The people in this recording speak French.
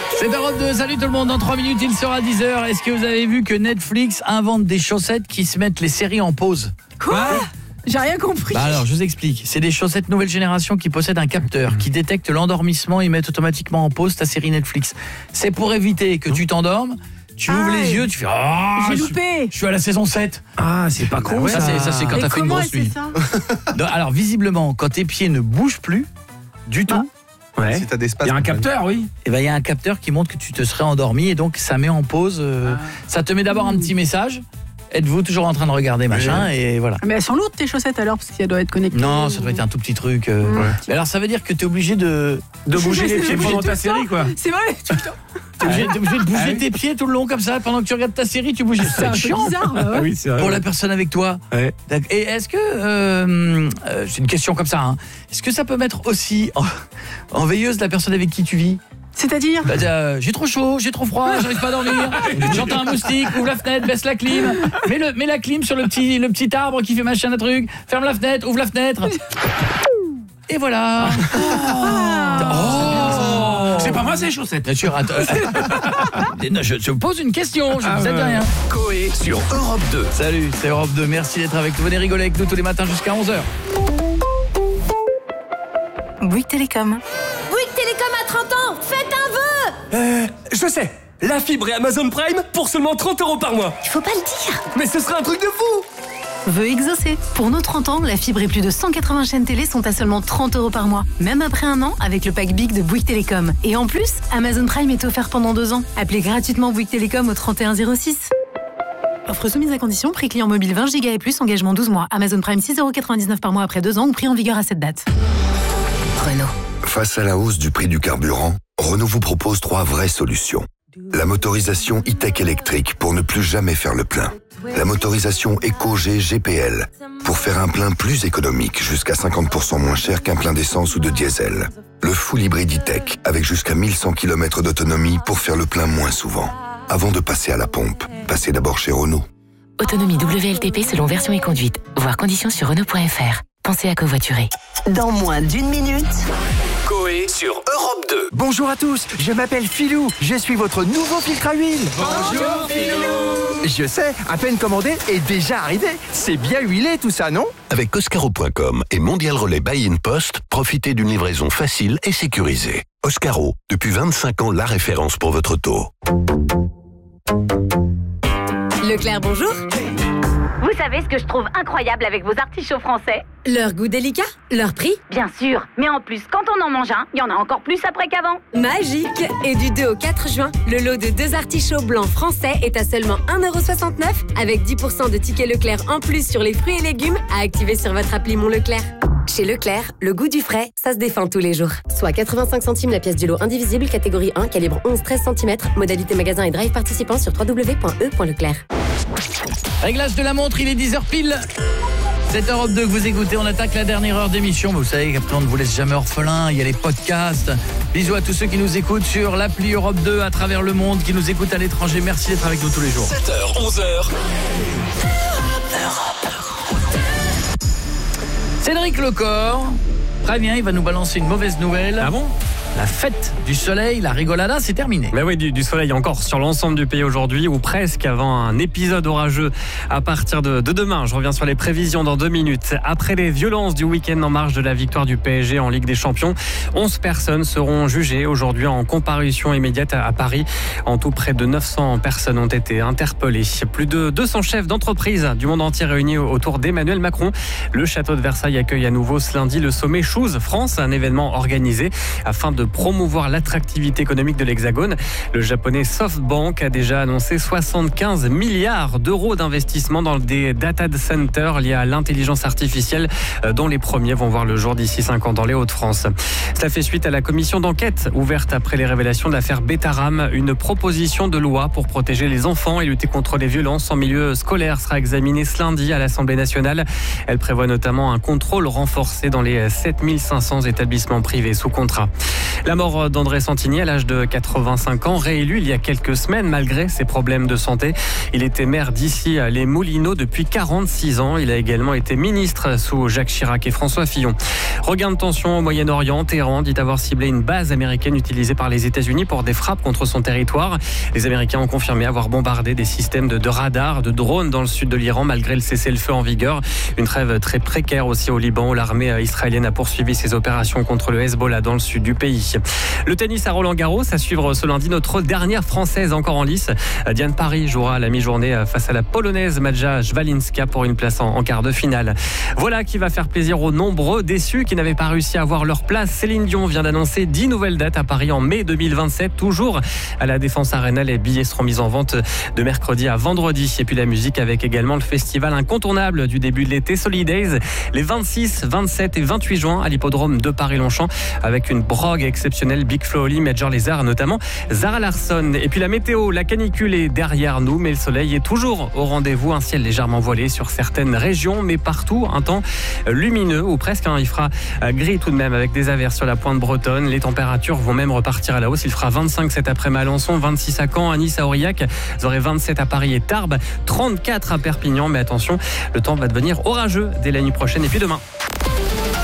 C'est Europe 2, salut tout le monde, dans 3 minutes il sera 10h. Est-ce que vous avez vu que Netflix invente des chaussettes qui se mettent les séries en pause? Quoi? J'ai rien compris. Alors, je vous explique. C'est des chaussettes nouvelle génération qui possèdent un capteur qui détecte l'endormissement et mettent automatiquement en pause ta série Netflix. C'est pour éviter que tu t'endormes, tu ouvres les yeux, tu fais j'ai loupé. Je suis à la saison 7. Ah, c'est pas con. Ça c'est quand t'as fait une grosse nuit. Alors, visiblement, quand tes pieds ne bougent plus du tout, ouais. Si t'as des Il y a un capteur, oui. et ben il y a un capteur qui montre que tu te serais endormi et donc ça met en pause. Ça te met d'abord un petit message. Êtes-vous toujours en train de regarder machin et voilà. Mais elles sont lourdes tes chaussettes alors parce qu'elles doivent être connectées. Non, ça doit être un tout petit truc. Mais alors ça veut dire que t'es obligé de bouger les pieds pendant ta série, quoi. C'est vrai, tout le temps. T'es obligé de bouger tes pieds tout le long comme ça pendant que tu regardes ta série, tu bouges. C'est un peu bizarre. Ah oui, c'est vrai. Pour la personne avec toi. Ouais. Et est-ce que c'est une question comme ça hein, est-ce que ça peut mettre aussi en veilleuse la personne avec qui tu vis? C'est-à-dire j'ai trop chaud, j'ai trop froid, j'arrive pas à dormir. J'entends un moustique, ouvre la fenêtre, baisse la clim. Mets la clim sur le petit arbre qui fait machin un truc. Ferme la fenêtre, ouvre la fenêtre. Et voilà. C'est pas moi, c'est les chaussettes. Bien sûr. Non, je vous pose une question, je ne vous ai dit rien. Coé sur Europe 2. Salut, c'est Europe 2, merci d'être avec nous. Venez rigoler avec nous tous les matins jusqu'à 11h. Bouygues Télécom. Bouygues Télécom a 30 ans, faites un vœu. Je sais, la fibre et Amazon Prime pour seulement 30 € par mois. Il faut pas le dire. Mais ce serait un truc de fou. Vœu exaucé. Pour nos 30 ans, la fibre et plus de 180 chaînes télé sont à seulement 30 € par mois. Même après un an, avec le pack Big de Bouygues Télécom. Et en plus, Amazon Prime est offert pendant 2 ans. Appelez gratuitement Bouygues Télécom au 3106. Offre soumise à condition, prix client mobile 20 Go et plus, engagement 12 mois. Amazon Prime 6,99 € par mois après 2 ans ou prix en vigueur à cette date. Renault. Face à la hausse du prix du carburant, Renault vous propose 3 vraies solutions. La motorisation e-tech électrique pour ne plus jamais faire le plein. La motorisation EcoG GPL pour faire un plein plus économique, jusqu'à 50% moins cher qu'un plein d'essence ou de diesel. Le full hybride e-tech avec jusqu'à 1100 km d'autonomie pour faire le plein moins souvent. Avant de passer à la pompe, passez d'abord chez Renault. Autonomie WLTP selon version et conduite. Voir conditions sur Renault.fr. Pensez à covoiturer. Dans moins d'1 minute. Coé sur Europe 2. Bonjour à tous, je m'appelle Philou, je suis votre nouveau filtre à huile. Bonjour Philou. Je sais, à peine commandé et déjà arrivé. C'est bien huilé tout ça, non? Avec Oscaro.com et Mondial Relais Buy in Post, profitez d'une livraison facile et sécurisée. Oscaro, depuis 25 ans la référence pour votre auto. Leclerc, bonjour. Vous savez ce que je trouve incroyable avec vos artichauts français? Leur goût délicat, leur prix Bien sûr, mais en plus, quand on en mange un, il y en a encore plus après qu'avant. magique. Et du 2 au 4 juin, le lot de 2 artichauts blancs français est à seulement 1,69 € avec 10% de tickets Leclerc en plus sur les fruits et légumes à activer sur votre appli Mon Leclerc. Chez Leclerc, le goût du frais, ça se défend tous les jours. Soit 85 centimes la pièce du lot indivisible, catégorie 1, calibre 11-13 cm, modalité magasin et drive participant sur www.e.leclerc. Réglage de la montre, il est 10h pile. C'est Europe 2 que vous écoutez, on attaque la dernière heure d'émission. Vous savez qu'après on ne vous laisse jamais orphelin, il y a les podcasts. Bisous à tous ceux qui nous écoutent sur l'appli Europe 2 à travers le monde, qui nous écoutent à l'étranger. Merci d'être avec nous tous les jours. 7h, 11h. Cédric Lecor, très bien, il va nous balancer une mauvaise nouvelle. Ah bon? La fête du soleil, la rigolada, c'est terminé. Mais oui, du soleil encore sur l'ensemble du pays aujourd'hui, ou presque, avant un épisode orageux à partir de demain. Je reviens sur les prévisions dans 2 minutes. Après les violences du week-end en marge de la victoire du PSG en Ligue des Champions, 11 personnes seront jugées aujourd'hui en comparution immédiate à Paris. En tout, près de 900 personnes ont été interpellées. Plus de 200 chefs d'entreprise du monde entier réunis autour d'Emmanuel Macron. Le château de Versailles accueille à nouveau ce lundi le sommet Choose France, un événement organisé afin de promouvoir l'attractivité économique de l'Hexagone. Le japonais SoftBank a déjà annoncé 75 milliards d'euros d'investissement dans des data centers liés à l'intelligence artificielle, dont les premiers vont voir le jour d'ici 5 ans dans les Hauts-de-France. Cela fait suite à la commission d'enquête ouverte après les révélations de l'affaire Betaram. Une proposition de loi pour protéger les enfants et lutter contre les violences en milieu scolaire sera examinée ce lundi à l'Assemblée nationale. Elle prévoit notamment un contrôle renforcé dans les 7500 établissements privés sous contrat. La mort d'André Santini à l'âge de 85 ans, réélu il y a quelques semaines malgré ses problèmes de santé. Il était maire d'ici les Moulineaux depuis 46 ans. Il a également été ministre sous Jacques Chirac et François Fillon. Regain de tension au Moyen-Orient. Téhéran dit avoir ciblé une base américaine utilisée par les États-Unis pour des frappes contre son territoire. Les Américains ont confirmé avoir bombardé des systèmes de radars, de drones dans le sud de l'Iran malgré le cessez-le-feu en vigueur. Une trêve très précaire aussi au Liban où l'armée israélienne a poursuivi ses opérations contre le Hezbollah dans le sud du pays. Le tennis à Roland-Garros, à suivre ce lundi notre dernière Française encore en lice. Diane Paris jouera à la mi-journée face à la Polonaise Madja Jwalinska pour une place en quart de finale. Voilà qui va faire plaisir aux nombreux déçus qui n'avaient pas réussi à avoir leur place. Céline Dion vient d'annoncer 10 nouvelles dates à Paris en mai 2027, toujours à la Défense Arena. Les billets seront mis en vente de mercredi à vendredi. Et puis la musique avec également le festival incontournable du début de l'été, Solidays, les 26, 27 et 28 juin à l'hippodrome de Paris-Longchamp avec une brogue exceptionnelle, Big Flo Oli, Major Lazer, notamment Zara Larsson. Et puis la météo, la canicule est derrière nous, mais le soleil est toujours au rendez-vous. Un ciel légèrement voilé sur certaines régions, mais partout un temps lumineux ou presque. Il fera gris tout de même avec des averses sur la pointe bretonne. Les températures vont même repartir à la hausse. Il fera 25 cet après à Alençon, 26 à Caen, à Nice, à Aurillac. Vous aurez 27 à Paris et Tarbes, 34 à Perpignan. Mais attention, le temps va devenir orageux dès la nuit prochaine et puis demain.